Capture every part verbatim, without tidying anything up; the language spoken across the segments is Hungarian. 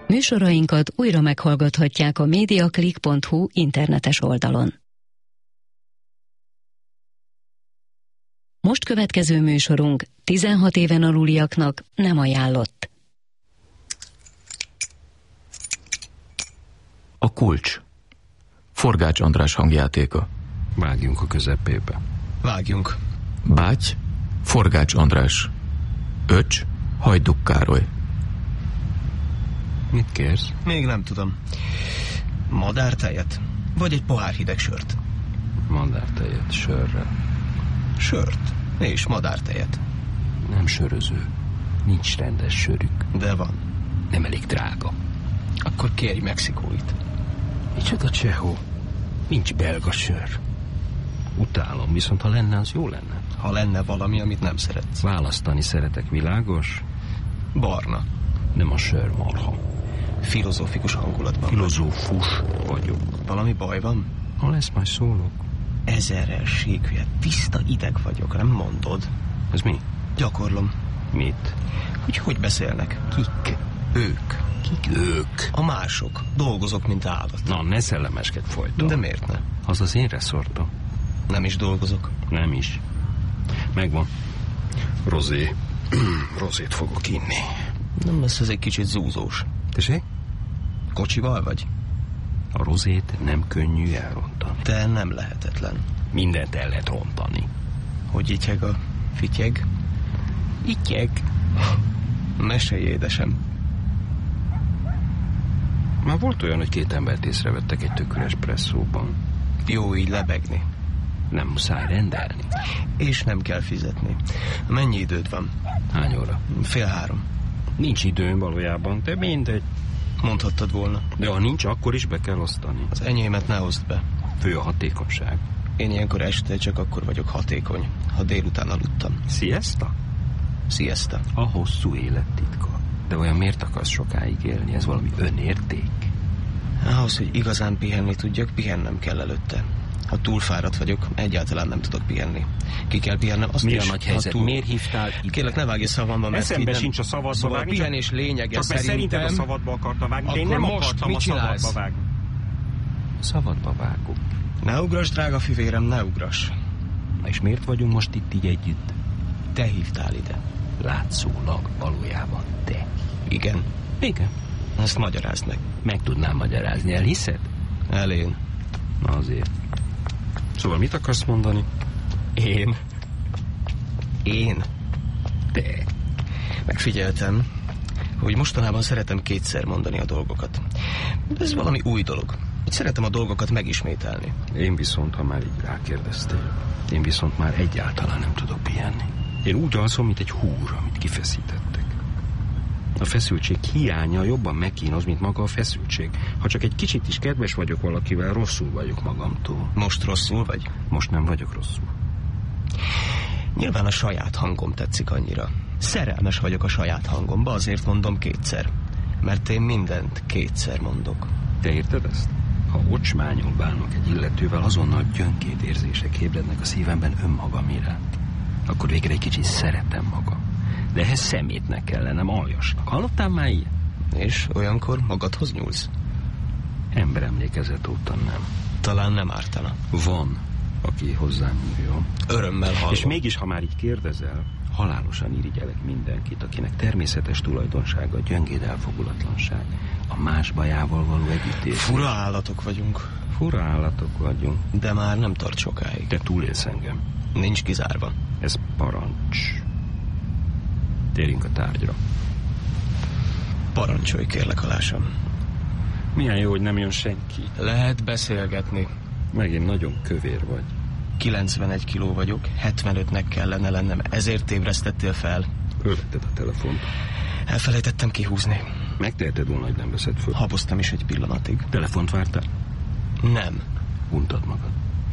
Műsorainkat újra meghallgathatják a mediaclick pont hu internetes oldalon. Most következő műsorunk tizenhat éven aluliaknak nem ajánlott. A kulcs. Forgács András hangjátéka. Vágjunk a közepébe. Vágjunk. Báty, Forgács András. Öcs, Hajduk Károly. Mit kérsz? Még nem tudom. Madártejet? Vagy egy pohár hideg sört? Madártejet sörrel. Sört? És madártejet. Nem söröző. Nincs rendes sörük. De van. Nem elég drága. Akkor kérj mexikóit. Micsoda csehó? Nincs belga sör. Utálom, viszont ha lenne, az jó lenne. Ha lenne valami, amit nem szeretsz. Választani szeretek, világos? Barna. Nem a sör marha. Filozófikus hangulatban. Filozófus vagyok. Valami baj van? Ha lesz, majd szólok. Ezerrel síkhülye, tiszta ideg vagyok, nem mondod? Ez mi? Gyakorlom. Mit? Hogy hogy beszélnek? Kik? Ők. Kik ők? A mások. Dolgozok, mint állat. Na, ne szellemeskedj folyton. De miért ne? Az az én reszortom. Nem is dolgozok. Nem is. Megvan. Rozé. Rozét fogok inni. Nem lesz ez egy kicsit zúzós. Tessék? Kocsival vagy? A rozét nem könnyű elrontani. De nem lehetetlen. Mindent el lehet rontani. Hogy ityeg a fityeg? Ityeg. Mesélj, édesem. Már volt olyan, hogy két embert észrevettek egy tök üres presszóban. Jó így lebegni. Nem muszáj rendelni. És nem kell fizetni. Mennyi időd van? Hány óra? Fél három. Nincs időm valójában, de mindegy. Mondhattad volna. De ha nincs, akkor is be kell osztani. Az enyémet ne oszd be. Fő a hatékonyság. Én ilyenkor este csak akkor vagyok hatékony, ha délután aludtam. Siesta? Siesta. A hosszú élet titka. De olyan miért akarsz sokáig élni? Ez valami önérték? Ahhoz, hogy igazán pihenni tudjak, pihennem kell előtte. Ha túlfáradt vagyok, egyáltalán nem tudok pihenni. Ki kell pihennem, azt Mi is, a nagy helyzet? túl... Miért hívtál ide? Kérlek, ne vágj a szavamba, mert eszembe nem... sincs a szabadba szóval vágni. a pihenés lényege csak szerintem... szerinted a szabadba akarta vágni, de én Akkor nem most akartam mit a csinálsz? szabadba vágni. Szabadba vágok. Ne ugrass, drága fivérem, ne ugrass. Na és miért vagyunk most itt így együtt? Te hívtál ide. Látszólag valójában te. Igen. Igen. Ezt magyarázd meg. Meg tudnám magyarázni, elhiszed? Elén. Na azért. Szóval mit akarsz mondani? Én? Én? Te. Megfigyeltem, hogy mostanában szeretem kétszer mondani a dolgokat. Ez valami új dolog. Szeretem a dolgokat megismételni. Én viszont, ha már így rákérdeztél, én viszont már egyáltalán nem tudok pihenni. Én úgy alszom, mint egy húr, amit kifeszítettek. A feszültség hiánya jobban megkínoz, mint maga a feszültség. Ha csak egy kicsit is kedves vagyok valakivel, rosszul vagyok magamtól. Most rosszul vagy? Most nem vagyok rosszul. Nyilván a saját hangom tetszik annyira. Szerelmes vagyok a saját hangomba, azért mondom kétszer. Mert én mindent kétszer mondok. Te érted ezt? Ha ocsmányul bánok egy illetővel, azonnal gyönkét érzések ébrednek a szívemben önmagam iránt. Akkor végre egy kicsit szeretem magam. De ehhez szemétnek kell lennem, aljasnak. Hallottál már ilyen? És olyankor magadhoz nyúlsz? Emberemlékezet óta nem. Talán nem ártana. Van, aki hozzám nyúljon. Örömmel hallom. És mégis, ha már így kérdezel, halálosan irigyelek mindenkit, akinek természetes tulajdonsága gyöngéd elfogulatlanság, a más bajával való együttérzés. Fura állatok vagyunk. Fura állatok vagyunk. De már nem tart sokáig. Te túlélsz engem. Nincs kizárva. Ez parancs. Térjünk a tárgyra. Parancsolj, kérlek, alásam. Milyen jó, hogy nem jön senki. Lehet beszélgetni. Megint nagyon kövér vagy. kilencvenegy kiló vagyok, hetvenötnek kellene lennem, ezért ébresztettél fel. Ölvetted a telefont. Elfelejtettem kihúzni. Megteheted volna, hogy nem veszed föl. Haboztam is egy pillanatig. Telefont vártál? Nem. Untad magad.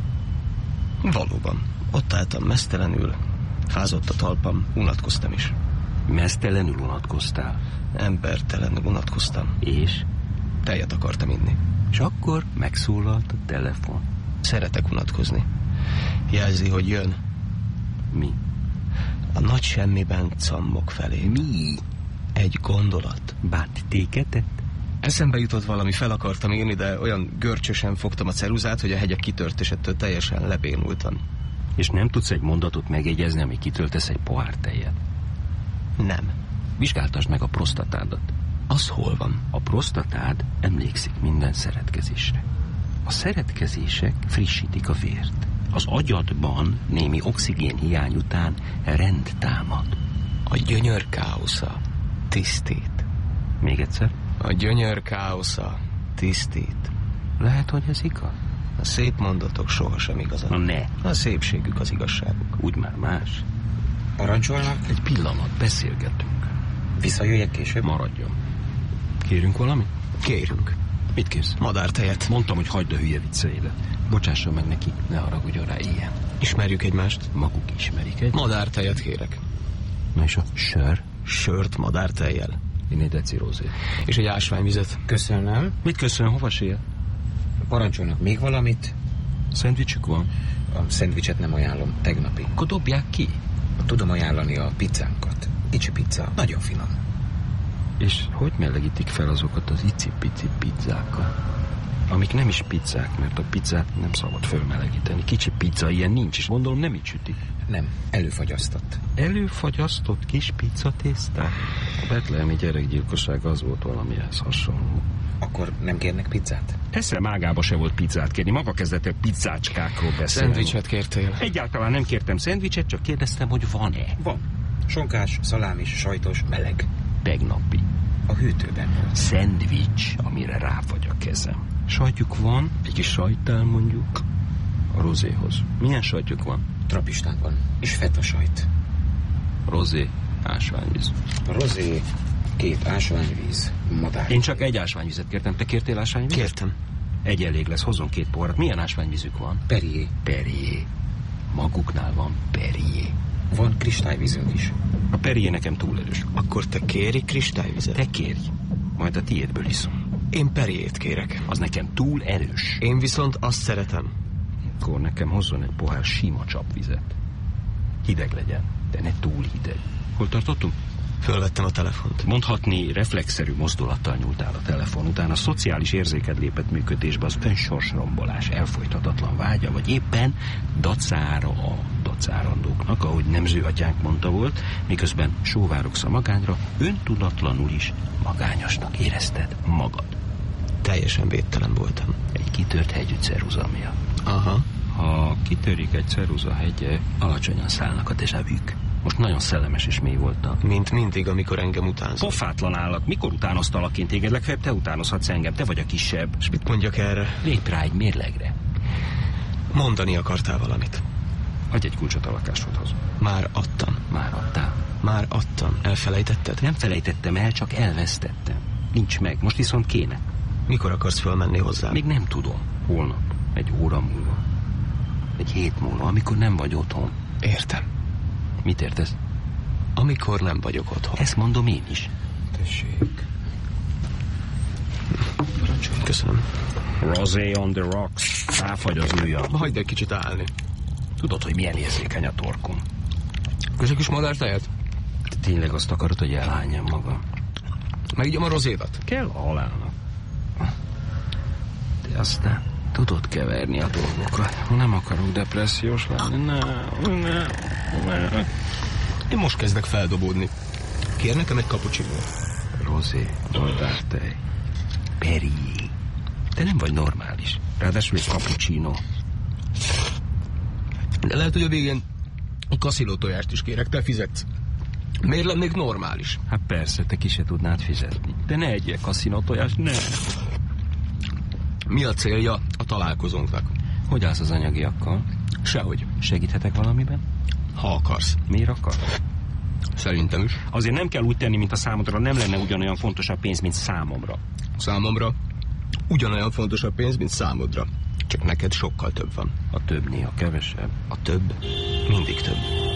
Valóban. Ott álltam meztelenül, fázott a talpam, unatkoztam is. Meztelenül unatkoztál? Embertelenül unatkoztam. És? Tejet akartam inni. És akkor megszólalt a telefon. Szeretek unatkozni. Jelzi, hogy jön. Mi? A nagy semmiben cammog felé. Mi? Egy gondolat. Bánt téketet? Eszembe jutott valami, fel akartam írni, de olyan görcsösen fogtam a ceruzát, hogy a hegyek kitörtésettől teljesen lebénultam. És nem tudsz egy mondatot megjegyezni, ami kitöltesz egy pohár tejet? Nem. Vizsgáltasd meg a prostatádat. Az hol van? A prostatád emlékszik minden szeretkezésre. A szeretkezések frissítik a vért. Az agyadban némi oxigén hiány után rend támad. A gyönyör káosza tisztít. Még egyszer? A gyönyör káosza tisztít. Lehet, hogy ez igaz? A szép mondatok sohasem igazak. Na ne. A szépségük az igazságuk. Úgy már más. Parancsolnak? Egy pillanat, beszélgetünk. Visszajöjjek később? Maradjon. Kérünk valamit? Kérünk. Mit kérsz? Madártejet. Mondtam, hogy hagyd a hülye vicceidet. Bocsásson meg neki, ne haragudjon rá ilyen. Ismerjük egymást? Maguk ismerik egy. Madártejet kérek. Na és a sör? Sört madártejjel. Én egy deci rózét. És egy ásványvizet. Köszönöm. Mit köszön, hova sér? Parancsolnak még valamit? Szendvicsük van? A szendvicset nem ajánlom, tegnapi. Akkor dobják ki. Tudom ajánlani a pizzánkat. Kicsi pizza, nagyon finom. És hogy melegítik fel azokat az icipici pizzákat? Amik nem is pizzák, mert a pizzát nem szabad fölmelegíteni. Kicsi pizza ilyen nincs, és gondolom nem így sütik. Nem, előfagyasztott. Előfagyasztott kis pizzatészták? A betlehemi gyerekgyilkosság az volt valamihez hasonló. Akkor nem kérnek pizzát? Eszem ágába se volt pizzát kérni, maga kezdett el pizzácskákról beszélni. Szendvicset kértél? Egyáltalán nem kértem szendvicset, csak kérdeztem, hogy van-e. Van. Sonkás, szalámis, sajtos, meleg. Tegnapi. A hűtőben volt. Szendvics, amire ráfagy a kezem. Sajtjuk van, egy kis sajtál mondjuk. A rozéhoz. Milyen sajtjuk van? Trapistán van. És feta sajt. Rozé, ásványvíz. Rozé, két ásványvíz, madár. Én csak egy ásványvizet kértem. Te kértél ásványvizet? Kértem. Egy elég lesz, hozzon két poharat. Milyen ásványvízük van? Perrier. Perrier. Maguknál van Perrier. Van kristályvízünk is. A Perrier nekem túl erős. Akkor te kéri kristályvizet? Te kérj, majd a tiédből iszom. Én Perriert kérek. Az nekem túl erős. Én viszont azt szeretem. Akkor nekem hozzon egy pohár sima csapvizet. Hideg legyen, de ne túl hideg. Hol tartottunk? Fölvettem a telefont. Mondhatni, reflexzerű mozdulattal nyúltál a telefon után. A szociális érzéked lépett működésbe, az önsorsrombolás elfolytatatlan vágya, vagy éppen dacára a dacárandóknak, ahogy nemzőatyánk mondta volt, miközben sóvárogsz a magányra, öntudatlanul is magányosnak érezted magad. Teljesen védtelen voltam. Egy kitört hegyű ceruza miatt. Aha. Ha kitörik egy ceruza hegye, alacsonyan szállnak a dezsavűk. Most nagyon szellemes és mély voltam. Mint mindig, amikor engem utánzol. Pofátlan állat, mikor utánoztalak én téged? Legfeljebb te utánozhatsz engem, te vagy a kisebb. És mit mondjak erre? Lépj rá egy mérlegre. Mondani akartál valamit. Adj egy kulcsot a lakásodhoz. Már adtam. Már adtál? Már adtam. Elfelejtetted? Nem felejtettem el, csak elvesztettem. Nincs meg, most viszont kéne. Mikor akarsz fölmenni hozzám? Még nem tudom. Holnap, egy óra múlva, egy hét múlva, amikor nem vagy otthon. Értem. Mit értesz? Amikor nem vagyok otthon. Ezt mondom én is. Tessék. Köszönöm. Rosé on the rocks. Ráfagy az ujjam. Hagyd egy kicsit állni. Tudod, hogy milyen érzékeny a torkom. Közök is madártejet? Te tényleg azt akarod, hogy elhányjam magam? Megígyom a rozédat. Kell a halálnak. De aztán tudod keverni a dolgokat. Nem akarok depressziós lenni. Ne, ne, ne. Én most kezdek feldobódni. Kér nekem egy cappuccinót? Rozé, madártej, Perrier. Te nem vagy normális. Ráadásul egy cappuccino. De lehet, hogy a végén a kasziló tojást is kérek, te fizetsz. Miért lennék normális? Hát persze, te ki se tudnád fizetni. De ne egyél kaszinó tojást, ne. Mi a célja a találkozónknak? Hogy állsz az anyagiakkal? Sehogy. Segíthetek valamiben? Ha akarsz. Miért akar? Szerintem is. Azért nem kell úgy tenni, mint a számodra nem lenne ugyanolyan fontos a pénz, mint számomra. Számomra ugyanolyan fontos a pénz, mint számodra. Csak neked sokkal több van. A több néha kevesebb. A több mindig több.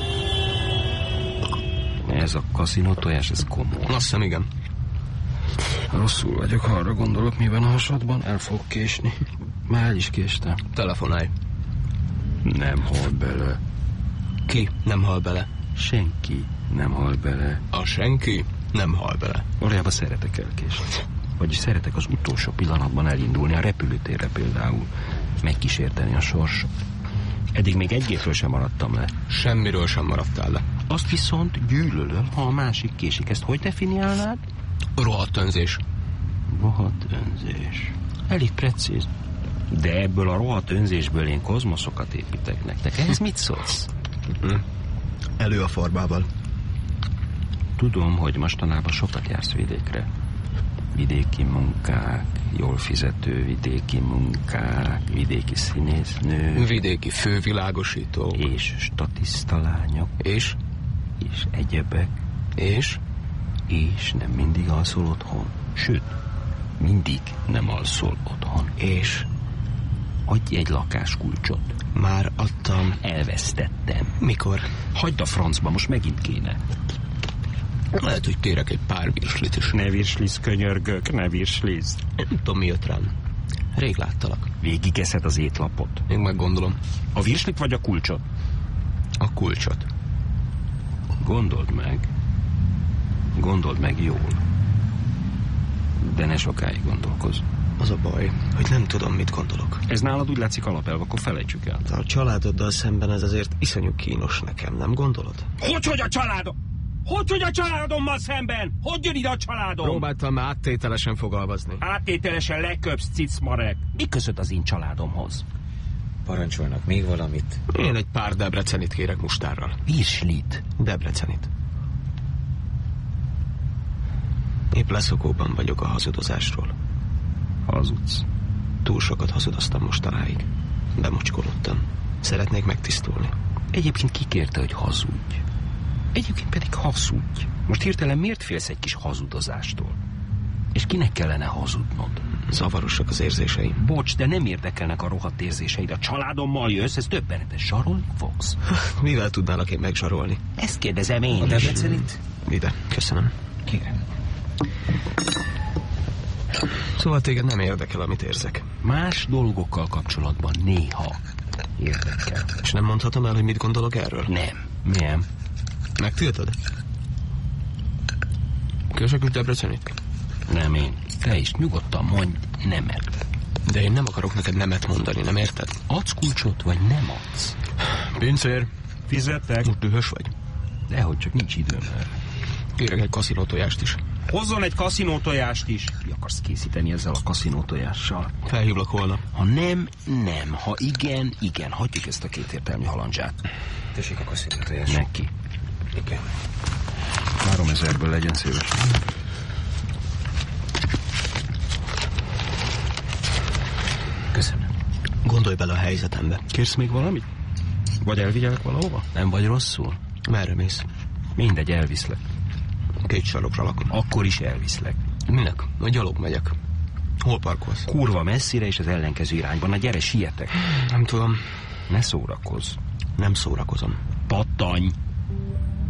Ez a kaszinó tojás, ez komoly. Azt hiszem, igen. Rosszul vagyok, ha arra gondolok, mi van a hasadban, el fog késni. Már el is késtem. Telefonálj. Nem hal bele. Ki nem hal bele? Senki nem hal bele. A senki nem hal bele. Valójában szeretek elkésni. Vagyis szeretek az utolsó pillanatban elindulni a repülőtérre például, megkísérteni a sorsot. Eddig még egy gépről sem maradtam le. Semmiről sem maradtál le. Azt viszont gyűlölöm, ha a másik késik. Ezt hogy definiálnád? Rohadt önzés. Rohadt önzés. Elég precíz. De ebből a rohadt önzésből én kozmoszokat építek nektek. Ehhez mit szólsz? Elő a formával. Tudom, hogy mostanában sokat jársz vidékre. Vidéki munkák, jól fizető vidéki munkák, vidéki színésznők. Vidéki fővilágosító. És statiszta lányok. És? És egyebek. És? És nem mindig alszol otthon. Sőt, mindig nem alszol otthon. És? Adj egy lakáskulcsot. Már adtam. Elvesztettem. Mikor? Hagyd a francba, most megint kéne. Lehet, hogy kérek egy pár virslit is. Ne virslisz, könyörgök, ne virslisz. Nem tudom, mi jött rám. Rég láttalak. Végigeszed az étlapot. Még meggondolom. A virslit vagy a kulcsot? A kulcsot. Gondold meg. Gondold meg jól. De ne sokáig gondolkozz. Az a baj, hogy nem tudom, mit gondolok. Ez nálad úgy látszik alapelv, akkor felejtsük el. A családoddal szemben ez azért iszonyú kínos nekem, nem gondolod? Hogy, hogy a családom? Hogy, hogy a családommal szemben? Hogy jön ide a családom? Próbáltam áttételesen fogalmazni. Áttételesen leköpsz, cicmarek. Mi között az én családomhoz? Parancsolnak még valamit? Én egy pár debrecenit kérek mustárral. Virslit. Debrecenit. Épp leszokóban vagyok a hazudozásról. Hazudsz. Túl sokat hazudoztam mostanáig. Bemocskolódtam. Szeretnék megtisztulni. Egyébként ki kérte, hogy hazudj? Egyébként pedig hazudj. Most hirtelen miért félsz egy kis hazudozástól? És kinek kellene hazudnod? Zavarosak az érzéseim. Bocs, de nem érdekelnek a rohadt érzéseid. A családommal jössz, ez döbbenetes. Zsarolni fogsz? Mivel tudnálak én megzsarolni? Ezt kérdezem én. A debrecenit? Ide, köszönöm. Kérem. Szóval téged nem érdekel, amit érzek. Más dolgokkal kapcsolatban néha érdekel. És nem mondhatom el, hogy mit gondolok erről? Nem. Milyen? Megtiltod? Köszönjük Debrecenit? Nem én. Te is nyugodtan mondj nemet. De én nem akarok neked nemet mondani, nem érted? Adsz kulcsot, vagy nem adsz? Pincér, Fizettek. most dühös vagy? Dehogy csak nincs időm erre. Kérek egy kaszinótojást is. Hozzon egy kaszinótojást is. Mi akarsz készíteni ezzel a kaszinótojással? Felhívlak holnap. Ha nem, nem. Ha igen, igen. Hagyjuk ezt a kétértelmű halandzsát. Tessék a kaszinótojás. Neki. Igen. Három ezerből legyen szíves. Köszönöm. Gondolj bele a helyzetembe. Kérsz még valamit? Vagy elvigyelek valahova? Nem vagy rosszul? Merre mész? Mindegy, elviszlek. Két sarokra lakom. Akkor is elviszlek. Minek? A gyalog megyek. Hol parkolsz? Kurva messzire és az ellenkező irányban. Na gyere, sietek. Nem tudom. Ne szórakozz. Nem szórakozom. Pattanj.